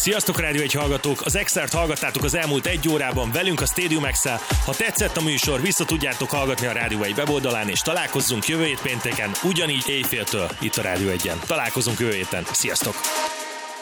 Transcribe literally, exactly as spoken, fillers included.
Sziasztok, Rádió egy hallgatók! Az Extert hallgattátok az elmúlt egy órában velünk a Stadium X-el. Ha tetszett a műsor, vissza tudjátok hallgatni a Rádió egy weboldalán, és találkozzunk jövő hét pénteken, ugyanígy éjféltől itt a Rádió egyen. Találkozunk jövő héten. Sziasztok!